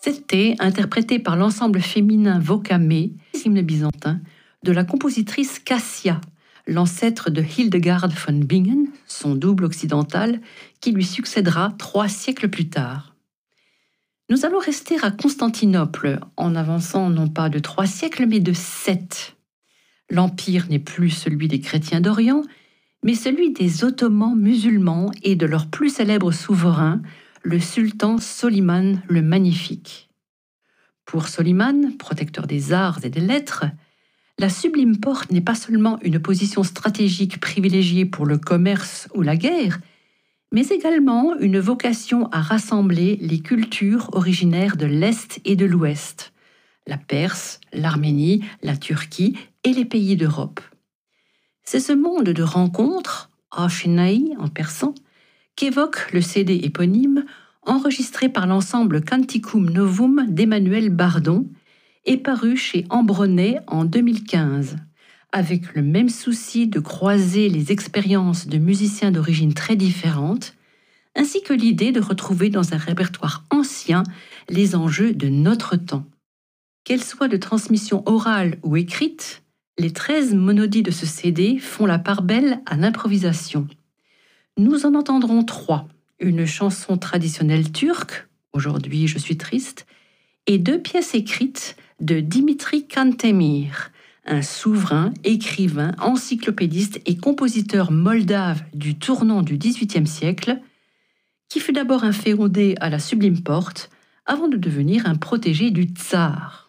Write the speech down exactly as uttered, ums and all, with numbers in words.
C'était interprété par l'ensemble féminin Vocamé, hymne byzantin, de la compositrice Cassia, l'ancêtre de Hildegard von Bingen, son double occidental, qui lui succédera trois siècles plus tard. Nous allons rester à Constantinople, en avançant non pas de trois siècles, mais de sept. L'empire n'est plus celui des chrétiens d'Orient, mais celui des Ottomans musulmans et de leur plus célèbre souverain, le sultan Soliman le Magnifique. Pour Soliman, protecteur des arts et des lettres, la Sublime Porte n'est pas seulement une position stratégique privilégiée pour le commerce ou la guerre, mais également une vocation à rassembler les cultures originaires de l'Est et de l'Ouest, la Perse, l'Arménie, la Turquie et les pays d'Europe. C'est ce monde de rencontres, Ashinaï en persan, qu'évoque le C D éponyme enregistré par l'ensemble Canticum Novum d'Emmanuel Bardon et paru chez Ambronay en deux mille quinze, avec le même souci de croiser les expériences de musiciens d'origine très différentes, ainsi que l'idée de retrouver dans un répertoire ancien les enjeux de notre temps. Qu'elles soient de transmission orale ou écrite, les treize monodies de ce C D font la part belle à l'improvisation. Nous en entendrons trois, une chanson traditionnelle turque, aujourd'hui je suis triste, et deux pièces écrites de Dimitri Cantemir, un souverain, écrivain, encyclopédiste et compositeur moldave du tournant du dix-huitième siècle, qui fut d'abord un féodé à la Sublime Porte avant de devenir un protégé du tsar.